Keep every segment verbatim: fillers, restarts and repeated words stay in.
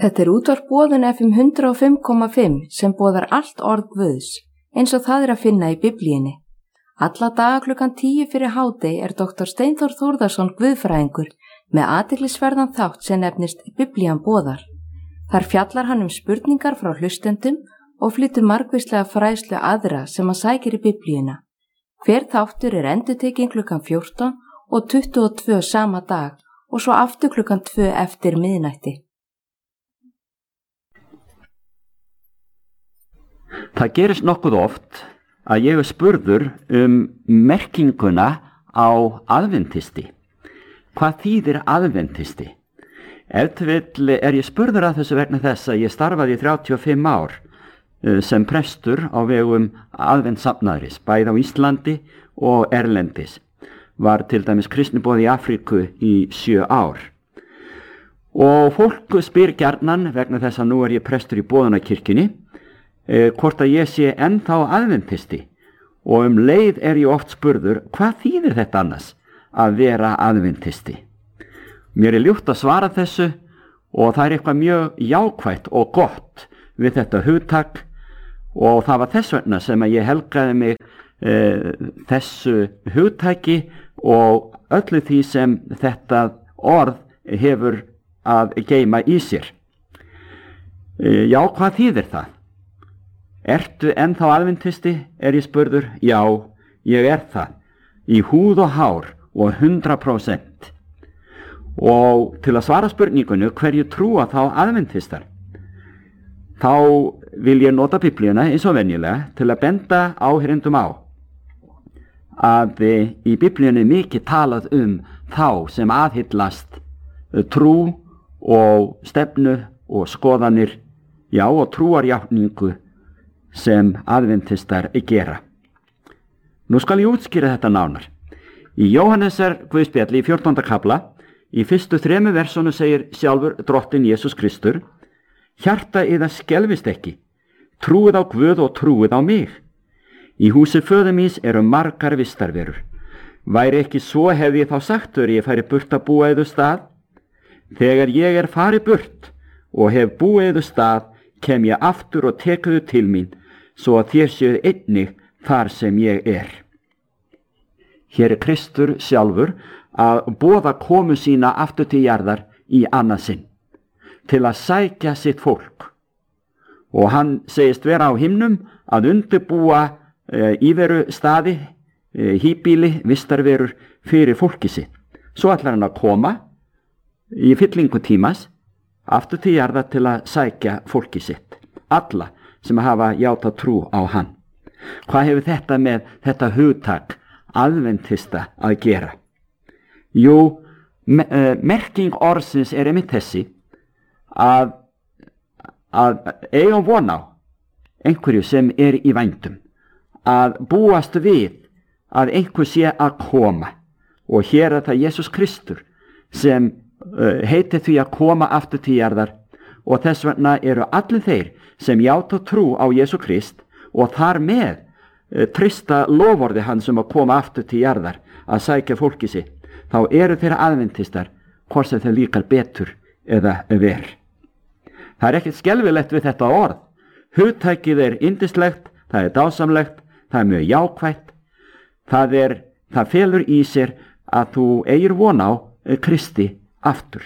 Þetta er útvarp Boðun F M hundrað og fimm komma fimm sem boðar allt orð Guðs, eins og það er að finna í Biblíunni. Alla daga klukkan tíu fyrir hádegi er doktor Steinþór Þórðarson guðfræðingur með athyglisverðan þátt sem nefnist Biblían boðar. Þar fjallar hann um spurningar frá hlustendum og flytur margvíslega fræðslu aðra sem að sækir í Biblíuna. Hver þáttur er endurtekinn klukkan fjórtán og tuttugu og tvö sama dag og svo aftur klukkan tvö eftir miðnætti. Það gerist nokkuð oft að ég er spurður um merkinguna á aðventisti. Hvað þýðir aðventisti? Ef til vill er ég spurður að þessu vegna þess að ég starfaði í þrjátíu og fimm ár sem prestur á vegum aðventssafnaðarins, bæði á Íslandi og erlendis. Var til dæmis kristniboði í Afríku í sjö ár. Og fólk spyr gjarnan vegna þess að nú er ég prestur í Boðunarkirkjunni, eh, hvort að ég sé ennþá aðventisti, og um leið er ég oft spurður, hvað þýðir þetta annars að vera aðventisti? Mér er ljúft að svara þessu og það er eitthvað mjög jákvætt og gott við þetta hugtak, og það var þess vegna sem að ég helgaði mig eh, þessu hugtaki og öllu því sem þetta orð hefur að geyma í sér. E, já, hvað þýðir það? Ertu ennþá aðventisti, er ég spurður? Já, ég er það, í húð og hár og hundrað prósent. Og til að svara spurningunni hverju trúa þá aðventistar, þá vil ég nota Biblíuna eins og venjulega til að benda áheyrendum á að í Biblíunni mikið talað um þá sem aðhyllast trú og stefnu og skoðanir, já, og trúarjátningu sem aðventistar gera. Nú skal ég útskýra þetta nánar. Í Jóhannesar Guðspjalli í fjórtánda kafla, í fyrstu þremu versonu segir sjálfur drottinn Jesús Kristur: hjarta yðar skelfist ekki, trúið á Guð og trúið á mig. Í húsi föður míns eru margar vistarverur. Væri ekki svo hefði ég þá sagt þér ég færi burt að búa yður stað? Þegar ég er farið burt og hef búið yður stað, kem ég aftur og tekuðu til mín, svo að þér séu einnig þar sem ég er. Hér er Kristur sjálfur að boða komu sína aftur til jarðar í annað sinn, til að sækja sitt fólk. Og hann segist vera á himnum að undirbúa E, íveru staði, e, híbýli, vistarverur fyrir fólki sitt. Svo ætlar hann að koma í fyllingu tímas aftur til jarðar til að sækja fólki sitt, alla sem hafa játað trú á hann. Hvað hefur þetta með þetta hugtak aðventista að gera? Jú, me, e, merking orðsins er einmitt þessi að, að eiga von á einhverju sem er í vændum, að búast við að einhver sé að koma, og hér er það Jesús Kristur sem uh, heitir því að koma aftur til jarðar, og þess vegna eru allir þeir sem játa trú á Jesú Krist og þar með uh, trista loforði hans um að koma aftur til jarðar að sækja fólki sitt, þá eru þeirra aðventistar hvort sem þeir líkar betur eða verr. Það er ekkert skelfilegt við þetta orð. Hugtækið er yndislegt, það er dásamlegt, það er mjög jákvætt, það, er, það felur í sér að þú eigir von á Kristi aftur.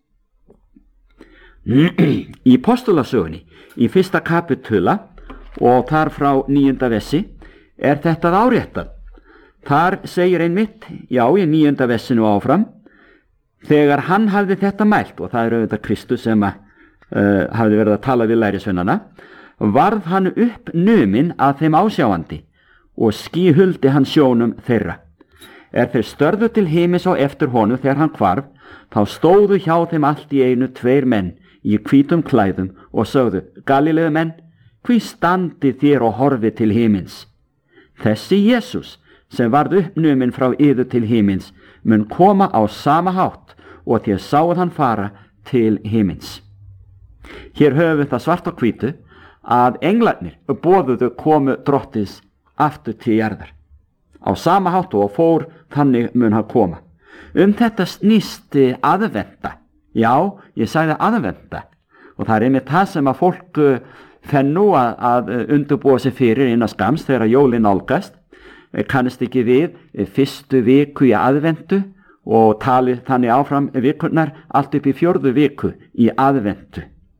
Í Postulasögunni, í fyrsta kapitula og þar frá níunda vessi, er þetta áréttað. Þar segir einmitt, já, í níunda vessinu áfram, þegar hann hafði þetta mælt, og það er auðvitað Kristus sem að, uh, hafði verið að tala við lærisveinana, varð hann upp numinn að þeim ásjáandi, og skýhuldi hann sjónum þeirra. Er þeir störðu til himins á eftir honum þegar hann hvarf, þá stóðu hjá þeim allt í einu tveir menn í hvítum klæðum og sögðu: Galileu menn, hví standið þér og horfið til himins? Þessi Jesús sem varð uppnuminn frá yður til himins mun koma á sama hátt og þér sáuð hann fara til himins. Hér höfum við það svart á hvítu að englarnir boðuðu komu drottins aftur til jarðar. Á sama hátt og fór, þannig mun hann koma. Um þetta snýst aðventa. Já, ég sagði aðventa. og það er einmitt það sem að fólk fenn nú að, að undirbúa sig fyrir innan skams þegar jólin nálgast, kannast ekki við fyrstu viku í aðventu og tali þannig áfram vikurnar allt upp í fjórðu viku í aðventu.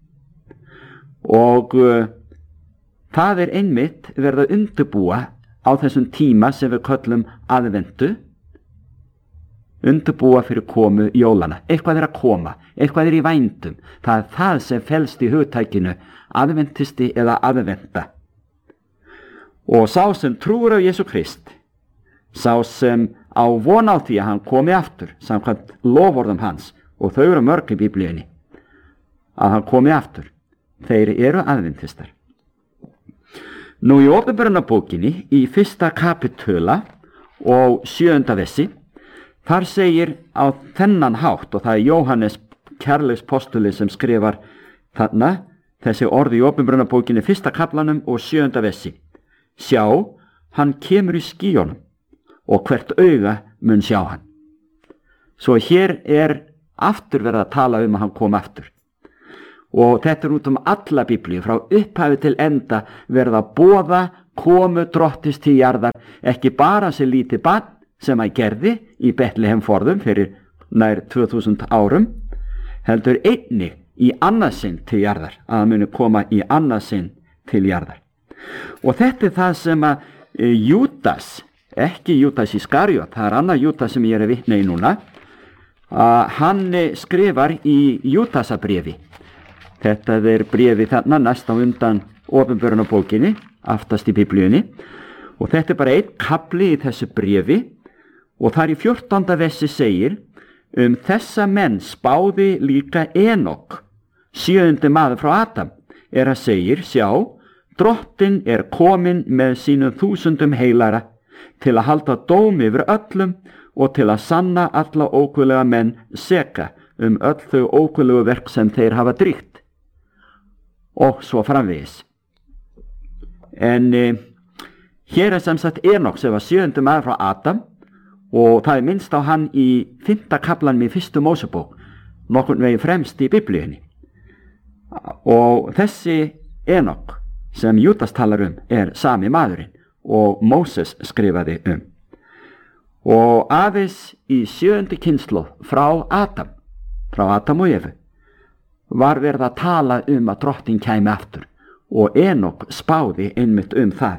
Og uh, það er einmitt verið að undirbúa á þessum tíma sem við köllum aðventu, undirbúa fyrir komu jólana. Eitthvað er að koma, eitthvað er í vændum. Það er það sem felst í hugtækinu aðventisti eða aðventa. Og sá sem trúir á Jesú Krist, sá sem á von á því að hann komi aftur, samkvæmt loforðum hans, og þau eru mörg í Biblíunni, að hann komi aftur, þeir eru aðventistar. Nú í Opinberunarbókinni, í fyrsta kapitula og sjöunda vessi, þar segir á þennan hátt, og það er Jóhannes kærleikspostuli sem skrifar þarna þessi orð í Opinberunarbókinni fyrsta kaplanum og sjöunda vessi. Sjá, hann kemur í skýjunum og hvert auga mun sjá hann. Svo hér er aftur verið að tala um að hann kom aftur. Og þetta er út um alla Biblíu, frá upphafi til enda verið að boða komu drottins til jarðar, ekki bara sem lítið barn sem að gerði í Betlehem forðum fyrir nær tvö þúsund árum, heldur einnig í annað sinn til jarðar, að hann muni koma í annað sinn til jarðar. Og þetta er það sem að e, Júdas, ekki Júdas Ískariot, það er annað Júdas sem ég er að vitna í núna, að hann skrifar í Júdasabréfi. Þetta er bréfi þarna næst á undan Opinberunarbókinni, aftast í Biblíunni, og þetta er bara einn kafli í þessu bréfi, og þar í fjórtánda vessi segir, um þessa menn spáði líka Enok, sjöundi maður frá Adam, er að segir, sjá, Drottinn er kominn með sínum þúsundum heilara til að halda dóm yfir öllum og til að sanna alla óguðlega menn seka um öll þau óguðlegu verk sem þeir hafa dríkt. Og svo framvegis. En eh, hér er sem sagt Enok sem var sjöundi maður frá Adam, og það er minnst á hann í fimmta kaplanum í fyrstu Mósebók, nokkurn veginn fremst í Biblíunni. Og þessi Enok sem Júdas talar um er sami maðurinn og Móses skrifaði um. Og aðeins í sjöundi kynslóð frá Adam, frá Adam og Evu, var verið að tala um að drottin kæmi aftur, og Enok spáði einmitt um það.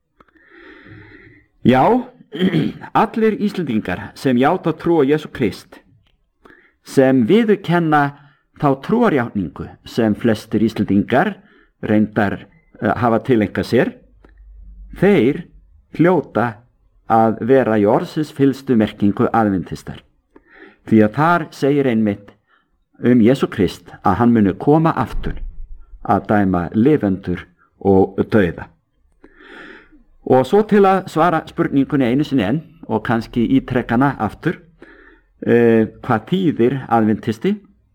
Já, allir Íslendingar sem játa trú á Jesú Krist, sem viðurkenna þá trúarjátningu sem flestir Íslendingar reyndar uh, hafa tileinkað sér, þeir hljóta að vera í orðsins fyllstu merkingu aðventistar. Því að þar segir einmitt um Jesú Krist að hann muni koma aftur að dæma lifendur og dauða. Og svo til að svara spurningunni einu sinni enn og kannski ítrekkana aftur, uh, hvað þýðir aðventisti?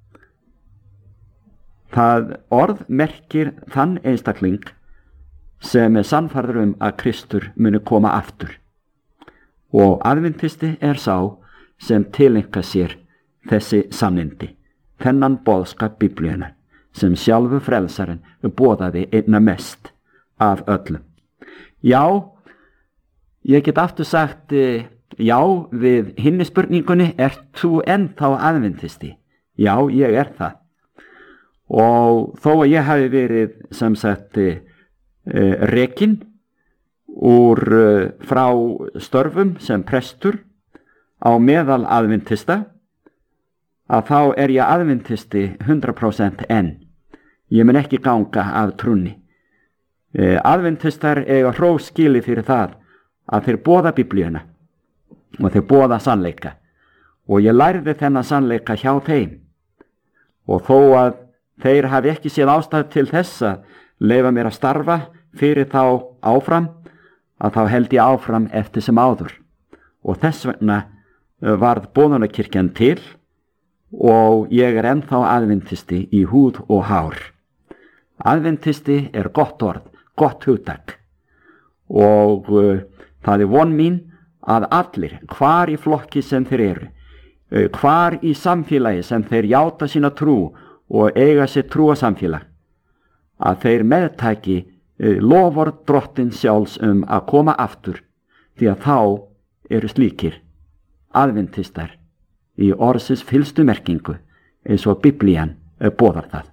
Það orð merkir þann einstakling sem er sannfærður um að Kristur muni koma aftur. Og aðventisti er sá sem tileinkar sér þessi sannindi, þennan boðskap Biblíunnar sem sjálfur frelsarinn boðaði einna mest af öllum. Já, ég get aftur sagt já við hinni spurningunni, ert þú ennþá aðventisti? Já, ég er það. Og þó að ég hafi verið sem sagt uh, rekinn úr uh, frá störfum sem prestur á meðal aðventista, að þá er ég aðventisti hundrað prósent enn. Ég mun ekki ganga af trúnni. Uh, aðventistar eiga hrós skili fyrir það að þeir boða Biblíuna og þeir boða sannleika, og ég lærði þennan sannleika hjá þeim, og þó að þeir hafi ekki séð ástæðu til þess að leyfa mér að starfa fyrir þá áfram, að þá held ég áfram eftir sem áður, og þess vegna varð boðunarkirkjan til, og ég er ennþá aðventisti í húð og hár. Aðventisti er gott orð, gott hugtak, og uh, það er von mín að allir, hvar í flokki sem þeir eru, uh, hvar í samfélagi sem þeir játa sína trú og eiga sér trúarsamfélag, að þeir meðtæki loforð Drottins sjálfs um að koma aftur, því að þá eru slíkir aðventistar í orðsins fyllstu merkingu eins og Biblían boðar það.